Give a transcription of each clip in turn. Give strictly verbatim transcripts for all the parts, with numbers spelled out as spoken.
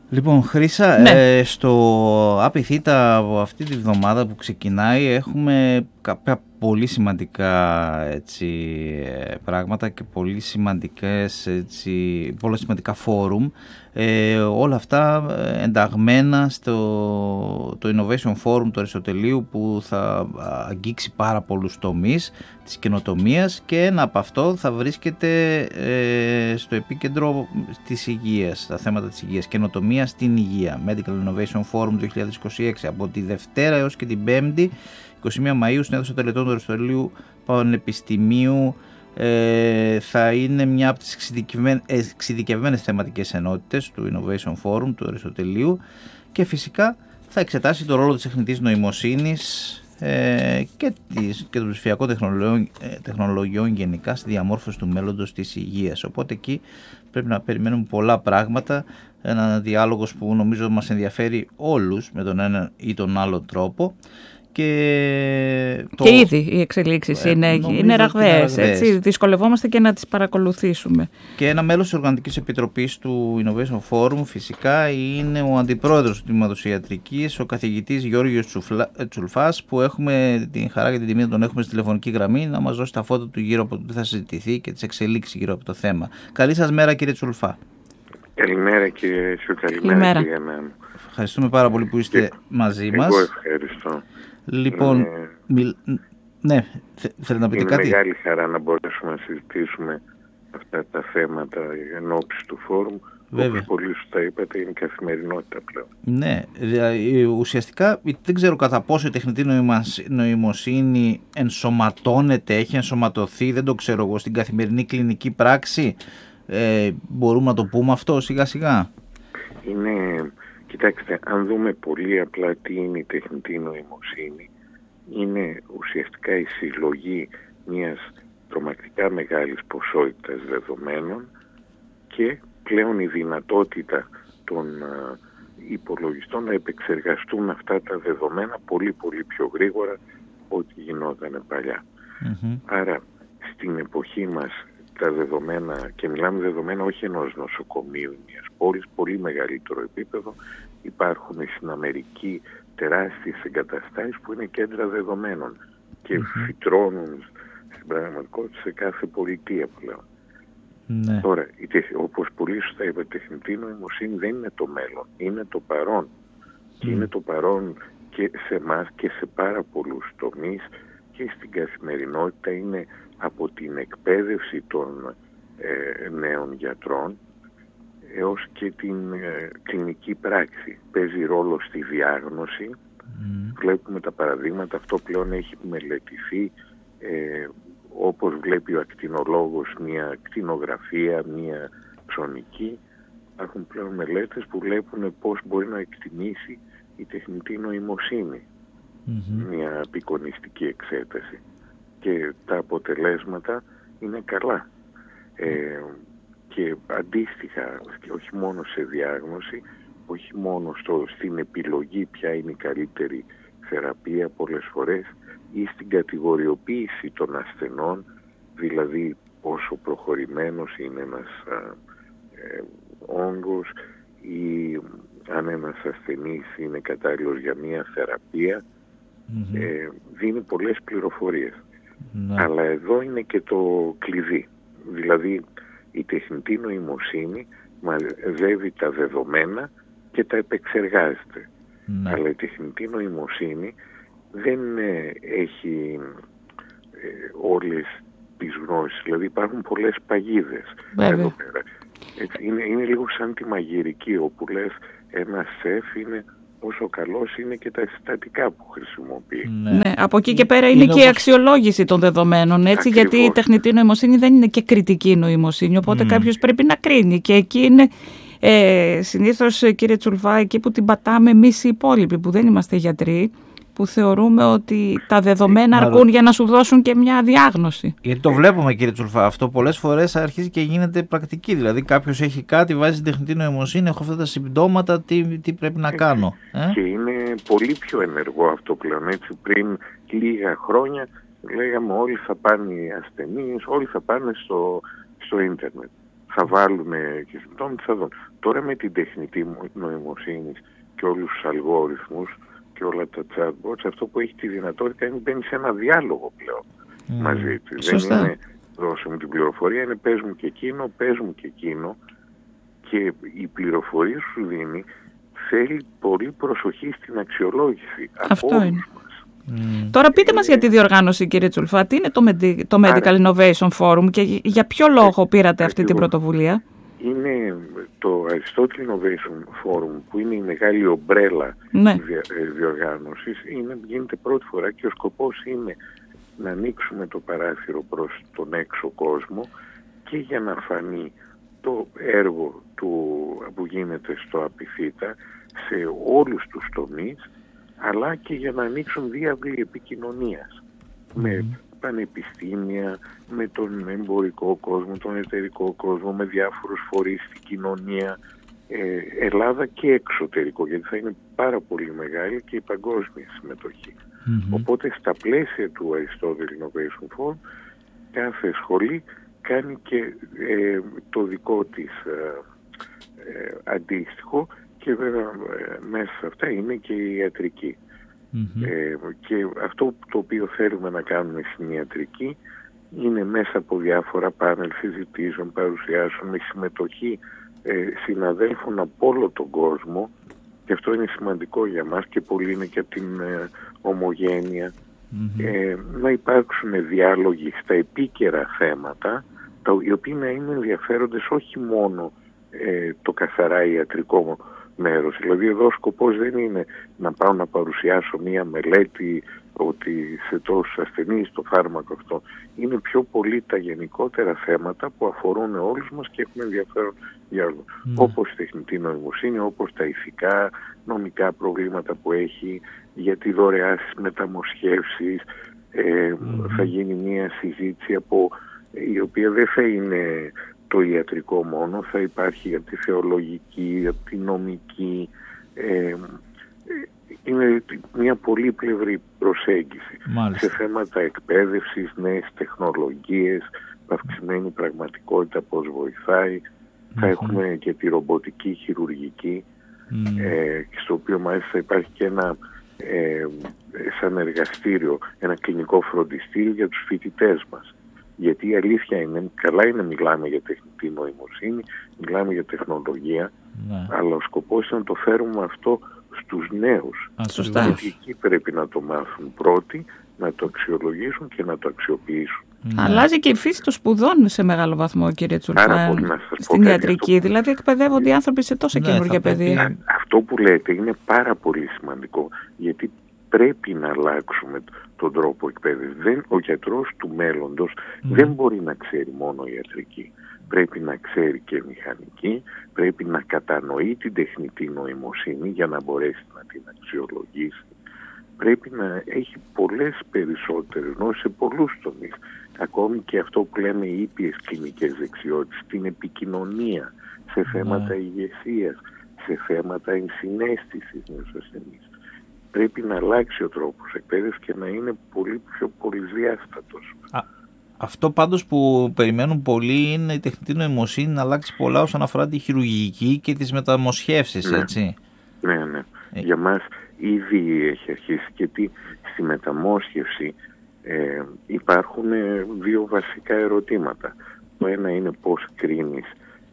Λοιπόν, Χρύσα, ναι. ε, στο Απιθύτα αυτή τη βδομάδα που ξεκινάει έχουμε κάποια πολύ σημαντικά έτσι, πράγματα και πολύ σημαντικές, έτσι, πολύ σημαντικά φόρουμ, ε, όλα αυτά ενταγμένα στο το Innovation Forum του Αριστοτελείου, που θα αγγίξει πάρα πολλούς τομείς της καινοτομίας, και ένα από αυτό θα βρίσκεται ε, στο επίκεντρο της υγείας, τα θέματα της υγείας, καινοτομία στην υγεία, Medical Innovation Forum δύο χιλιάδες είκοσι έξι, από τη Δευτέρα έως και την Πέμπτη είκοσι μία Μαΐου στην αίθουσα τελετών του Αριστοτελείου Πανεπιστημίου. Ε, θα είναι μια από τις εξειδικευμένες, εξειδικευμένες θεματικές ενότητες του Innovation Forum του Αριστοτελείου, και φυσικά θα εξετάσει το ρόλο της τεχνητής νοημοσύνης ε, και, της, και των ψηφιακών τεχνολογιών, ε, τεχνολογιών γενικά στη διαμόρφωση του μέλλοντος της υγείας. Οπότε εκεί πρέπει να περιμένουμε πολλά πράγματα, ένα διάλογος που νομίζω μας ενδιαφέρει όλους με τον ένα ή τον άλλο τρόπο. Και, το... και ήδη οι εξελίξεις ε, είναι, είναι ραγδαίες, έτσι, δυσκολευόμαστε και να τις παρακολουθήσουμε. Και ένα μέλος της Οργανωτικής Επιτροπής του Innovation Forum φυσικά είναι ο Αντιπρόεδρος του Τμήματος Ιατρικής, ο καθηγητής Γιώργος Τσουλφλα... Τσουλφάς, που έχουμε την χαρά και την τιμή να τον έχουμε στη τηλεφωνική γραμμή να μας δώσει τα φώτα του γύρω από το τι θα συζητηθεί και τις εξελίξεις γύρω από το θέμα. Καλή σας μέρα, κύριε Τσουλφά. Καλημέρα, κύριε Σου, καλημέρα, κύριε Μέμου. Ευχαριστούμε πάρα πολύ που είστε και... μαζί μας. Εγώ ευχαριστώ. Λοιπόν, είναι... μιλ... ναι, θέλετε να πείτε είναι κάτι? Είναι μεγάλη χαρά να μπορέσουμε να συζητήσουμε αυτά τα θέματα εν ώψη του φόρουμ. Όπως πολύ σωστά είπατε, είναι καθημερινότητα πλέον. Ναι, ουσιαστικά δεν ξέρω κατά πόσο η τεχνητή νοημοσύνη ενσωματώνεται, έχει ενσωματωθεί, δεν το ξέρω εγώ, στην καθημερινή κλινική πράξη. Ε, μπορούμε να το πούμε αυτό σιγά σιγά? Είναι... Κοιτάξτε, αν δούμε πολύ απλά τι είναι η τεχνητή νοημοσύνη, είναι ουσιαστικά η συλλογή μιας τρομακτικά μεγάλης ποσότητας δεδομένων και πλέον η δυνατότητα των υπολογιστών να επεξεργαστούν αυτά τα δεδομένα πολύ πολύ πιο γρήγορα από ό,τι γινόταν παλιά. Mm-hmm. Άρα στην εποχή μας τα δεδομένα, και μιλάμε δεδομένα όχι ενός νοσοκομείου, μιας πόλης, πολύ μεγαλύτερο επίπεδο, υπάρχουν στην Αμερική τεράστιες εγκαταστάσεις που είναι κέντρα δεδομένων και mm-hmm. φυτρώνουν στην πραγματικότητα σε κάθε πολιτεία πλέον. Ναι. Τώρα, όπως πολύ σωστά είπα, η τεχνητή νοημοσύνη δεν είναι το μέλλον, είναι το παρόν. Mm. Και είναι το παρόν και σε εμάς και σε πάρα πολλούς τομείς και στην καθημερινότητα. Είναι από την εκπαίδευση των ε, νέων γιατρών έως και την ε, κλινική πράξη. Παίζει ρόλο στη διάγνωση. Mm. Βλέπουμε τα παραδείγματα, αυτό πλέον έχει μελετηθεί, ε, όπως βλέπει ο ακτινολόγος μια κτηνογραφία, μια ψωνική. Υπάρχουν πλέον μελέτες που βλέπουν πώς μπορεί να εκτιμήσει η τεχνητή νοημοσύνη mm-hmm. μια απεικονιστική εξέταση. Και τα αποτελέσματα είναι καλά. Ε, και αντίστοιχα, και όχι μόνο σε διάγνωση, όχι μόνο στο, στην επιλογή ποια είναι η καλύτερη θεραπεία πολλές φορές, ή στην κατηγοριοποίηση των ασθενών, δηλαδή πόσο προχωρημένος είναι ένας α, ε, όγκος ή αν ένας ασθενής είναι κατάλληλος για μια θεραπεία, mm-hmm. ε, δίνει πολλές πληροφορίες. Mm-hmm. Αλλά εδώ είναι και το κλειδί, δηλαδή η τεχνητή νοημοσύνη μαζεύει τα δεδομένα και τα επεξεργάζεται. Mm-hmm. Αλλά η τεχνητή νοημοσύνη δεν ε, έχει ε, όλες τις γνώσεις, δηλαδή υπάρχουν πολλές παγίδες εδώ πέρα. Έτσι, είναι, είναι λίγο σαν τη μαγειρική, όπου λες ένα σεφ είναι όσο καλός είναι και τα συστατικά που χρησιμοποιεί. Ναι, ναι, από εκεί και πέρα είναι, είναι και η αξιολόγηση των δεδομένων, έτσι, γιατί η τεχνητή νοημοσύνη δεν είναι και κριτική νοημοσύνη, οπότε mm. κάποιος πρέπει να κρίνει, και εκεί είναι ε, συνήθως, κύριε Τσουλφά, εκεί που την πατάμε εμείς οι υπόλοιποι που δεν είμαστε γιατροί, που θεωρούμε ότι τα δεδομένα αρκούν για να σου δώσουν και μια διάγνωση. Γιατί το βλέπουμε, κύριε Τσουλφά, αυτό πολλές φορές αρχίζει και γίνεται πρακτική. Δηλαδή κάποιος έχει κάτι, βάζει την τεχνητή νοημοσύνη, έχω αυτά τα συμπτώματα, τι, τι πρέπει να κάνω. Ε? Και είναι πολύ πιο ενεργό αυτό πλέον. Έτσι, πριν λίγα χρόνια λέγαμε όλοι θα πάνε οι ασθενείς, όλοι θα πάνε στο, στο ίντερνετ. θα βάλουμε και συμπτώματα, θα δουν. Τώρα με την τεχνητή νοημοσύνη και όλους τους αλγόριθμους και όλα τα chatbots, αυτό που έχει τη δυνατότητα είναι μπαίνει σε ένα διάλογο πλέον mm. μαζί του. Δεν είναι δώσε μου την πληροφορία, είναι πες μου και εκείνο, πες μου και εκείνο, και η πληροφορία σου δίνει θέλει πολύ προσοχή στην αξιολόγηση. Αυτό από είναι. Mm. Τώρα πείτε μας για τη διοργάνωση, κύριε Τσουλφά, τι είναι το, Medi- το Medical Άρα, Innovation Forum και για ποιο λόγο πήρατε αυτή την πρωτοβουλία? Είναι το Aristotle Innovation Forum, που είναι η μεγάλη ομπρέλα ναι. της διοργάνωσης. Είναι, γίνεται πρώτη φορά και ο σκοπός είναι να ανοίξουμε το παράθυρο προς τον έξω κόσμο και για να φανεί το έργο του, που γίνεται στο Απιθύτα σε όλους τους τομείς, αλλά και για να ανοίξουν διάβλοι επικοινωνίας mm. με πανεπιστήμια, με τον εμπορικό κόσμο, τον εταιρικό κόσμο, με διάφορους φορείς στην κοινωνία, ε, Ελλάδα και εξωτερικό, γιατί θα είναι πάρα πολύ μεγάλη και η παγκόσμια συμμετοχή. Mm-hmm. Οπότε στα πλαίσια του Aristotle Innovation Forum κάθε σχολή κάνει και ε, το δικό της ε, ε, αντίστοιχο, και βέβαια ε, μέσα σε αυτά είναι και η ιατρική. Mm-hmm. Ε, και αυτό το οποίο θέλουμε να κάνουμε στην ιατρική είναι μέσα από διάφορα πάνελ συζητήσεων, παρουσιάσεων, με συμμετοχή ε, συναδέλφων από όλο τον κόσμο, και αυτό είναι σημαντικό για μας και πολύ είναι και από την ε, ομογένεια. Mm-hmm. ε, να υπάρξουν διάλογοι στα επίκαιρα θέματα, τα, οι οποίοι να είναι ενδιαφέροντες όχι μόνο ε, το καθαρά ιατρικό μέρος. Δηλαδή εδώ ο σκοπός δεν είναι να πάω να παρουσιάσω μία μελέτη ότι σε τόσους ασθενείς το φάρμακο αυτό. Είναι πιο πολύ τα γενικότερα θέματα που αφορούν όλους μας και έχουν ενδιαφέρον για όλους. Mm. Όπως η τεχνητή νοημοσύνη, όπως τα ηθικά, νομικά προβλήματα που έχει, για τη δωρεά στις μεταμοσχεύσεις. Ε, mm. Θα γίνει μία συζήτηση από, η οποία δεν θα είναι το ιατρικό μόνο, θα υπάρχει από τη θεολογική, από τη νομική. Ε, είναι μια πολύπλευρη προσέγγιση. Μάλιστα. Σε θέματα εκπαίδευσης, νέες τεχνολογίες, αυξημένη πραγματικότητα, πώς βοηθάει. Mm-hmm. Θα έχουμε και τη ρομποτική χειρουργική, mm. ε, στο οποίο μάλιστα υπάρχει και ένα ε, σαν εργαστήριο, ένα κλινικό φροντιστήριο για τους φοιτητές μας. Γιατί η αλήθεια είναι, καλά είναι μιλάμε για τεχνητή νοημοσύνη, μιλάμε για τεχνολογία, ναι. αλλά ο σκοπός είναι να το φέρουμε αυτό στους νέους. Α, σωστά. Γιατί εκεί πρέπει να το μάθουν πρώτοι, να το αξιολογήσουν και να το αξιοποιήσουν. Ναι. Αλλάζει και η φύση των σπουδών σε μεγάλο βαθμό, κύριε Τσουλφά, στην ιατρική. Αυτό... Δηλαδή εκπαιδεύονται οι άνθρωποι σε τόσα ναι, καινούργια πεδία. Αυτό που λέτε είναι πάρα πολύ σημαντικό, γιατί πρέπει να αλλάξουμε τον τρόπο εκπαίδευσης. Δεν, ο γιατρός του μέλλοντος mm. δεν μπορεί να ξέρει μόνο ιατρική. Πρέπει να ξέρει και μηχανική, πρέπει να κατανοεί την τεχνητή νοημοσύνη για να μπορέσει να την αξιολογήσει. Πρέπει να έχει πολλές περισσότερες γνώσεις σε πολλούς τομείς. Ακόμη και αυτό που λέμε οι ήπιες κλινικές δεξιότητες, την επικοινωνία, σε θέματα mm. ηγεσίας, σε θέματα ενσυναίσθησης με τους ασθενείς. Πρέπει να αλλάξει ο τρόπος εκπαίδευσης και να είναι πολύ πιο πολυδιάστατος. Α, αυτό πάντως που περιμένουν πολλοί είναι η τεχνητή νοημοσύνη να αλλάξει πολλά όσον αφορά τη χειρουργική και τις μεταμοσχεύσεις, ναι. έτσι. Ναι, ναι. Ε. Για μας ήδη έχει αρχίσει, γιατί στη μεταμόσχευση ε, υπάρχουν ε, δύο βασικά ερωτήματα. Το ένα είναι πώς κρίνεις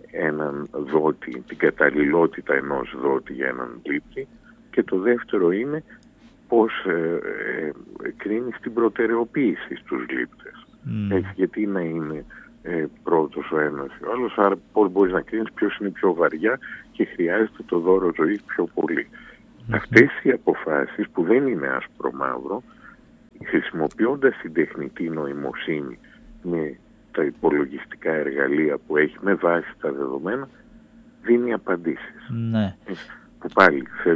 έναν δότη, την καταλληλότητα ενός δότη για έναν λήπτη, και το δεύτερο είναι πώς ε, ε, κρίνεις την προτεραιοποίηση στους λήπτες. Mm. Έτσι, γιατί να είναι ε, πρώτος ο ένας ή ο άλλος, άρα πώς μπορείς να κρίνεις ποιος είναι πιο βαριά και χρειάζεται το δώρο ζωής πιο πολύ. Mm-hmm. Αυτές οι αποφάσεις που δεν είναι άσπρο-μαύρο, χρησιμοποιώντας την τεχνητή νοημοσύνη με τα υπολογιστικά εργαλεία που έχει με βάση τα δεδομένα, δίνει απαντήσεις. Ναι. Που πάλι